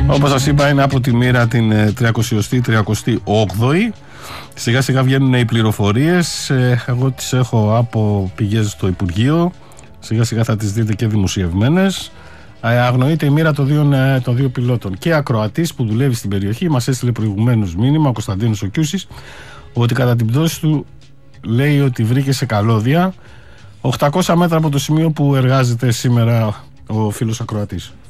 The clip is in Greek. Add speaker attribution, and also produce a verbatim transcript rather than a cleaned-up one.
Speaker 1: Όπως σας είπα, είναι από τη μοίρα την τριακοστή τριακοστή όγδοη. Σιγά σιγά βγαίνουν οι πληροφορίες. Εγώ τις έχω από πηγές στο Υπουργείο. Σιγά σιγά θα τις δείτε και δημοσιευμένες. Αγνοείται η μοίρα των δύο, των δύο πιλότων. Και ακροατής που δουλεύει στην περιοχή μας έστειλε προηγουμένως μήνυμα, ο Κωνσταντίνος ο Κιούσης, ότι κατά την πτώση του λέει ότι βρήκε σε καλώδια οκτακόσια μέτρα από το σημείο που εργάζεται σήμερα ο φίλος ακροατής.